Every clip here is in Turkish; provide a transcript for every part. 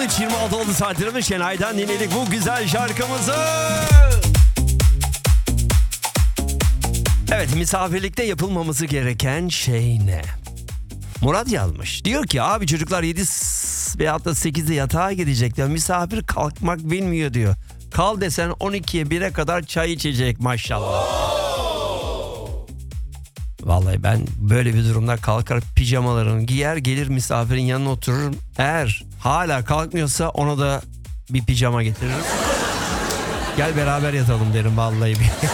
23.26 oldu saatlerimiz. Şenay'dan dinledik bu güzel şarkımızı. Evet, misafirlikte yapılmaması gereken şey ne? Murat yazmış. Diyor ki abi çocuklar 7 veyahut da 8'de yatağa gidecekler. Misafir kalkmak bilmiyor diyor. Kal desen 12'ye 1'e kadar çay içecek maşallah. Vallahi ben böyle bir durumda kalkar pijamalarını giyer gelir misafirin yanına otururum. Eğer hala kalkmıyorsa ona da bir pijama getiririm. Gel beraber yatalım derim vallahi.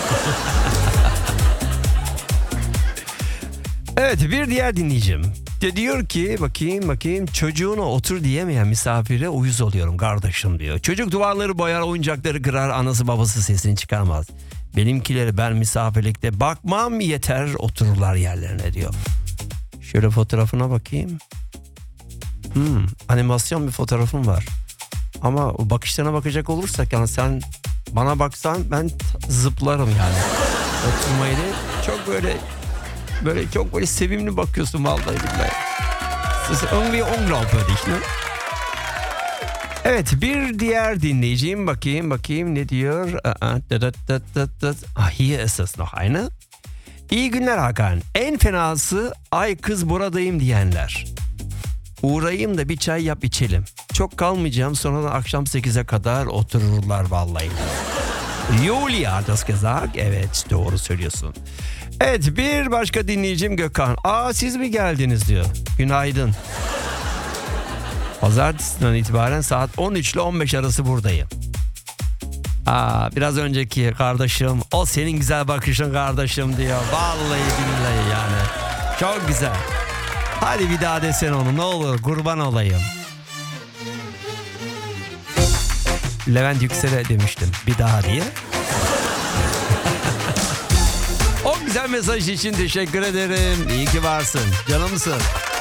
Evet, bir diğer dinleyicim de diyor ki bakayım çocuğuna otur diyemeyen misafire uyuz oluyorum kardeşim diyor. Çocuk duvarları boyar, oyuncakları kırar, anası babası sesini çıkarmaz. Benimkileri ben misafirlikte bakmam yeter, otururlar yerlerine diyor. Şöyle fotoğrafına bakayım. Animasyon bir fotoğrafım var. Ama o bakışlarına bakacak olursak yani sen bana baksan ben zıplarım yani. Oturmayı değil, çok böyle sevimli bakıyorsun vallahi billahi. Das ist irgendwie unglaubwürdig, ne? Evet, bir diğer dinleyicim bakayım ne diyor? Hier ist es noch eine. İyi günler Hakan. En fenası ay kız buradayım diyenler. Uğrayayım da bir çay yap içelim. Çok kalmayacağım, sonra da akşam 8'e kadar otururlar vallahi. Julia hat das gesagt. Evet, doğru söylüyorsun. Evet, bir başka dinleyicim Gökhan. Siz mi geldiniz diyor. Günaydın. Pazartesinden itibaren saat 13 ile 15 arası buradayım. Biraz önceki kardeşim, o senin güzel bakışın kardeşim diyor. Vallahi billahi yani. Çok güzel. Hadi bir daha desene onu ne olur, kurban olayım. Levent Yüksel'e demiştim bir daha diye. O güzel mesaj için teşekkür ederim. İyi ki varsın. Canımsın.